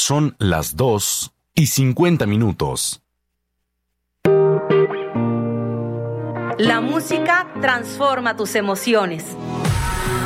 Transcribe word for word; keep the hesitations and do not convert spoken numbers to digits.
Son las dos y cincuenta minutos. La música transforma tus emociones.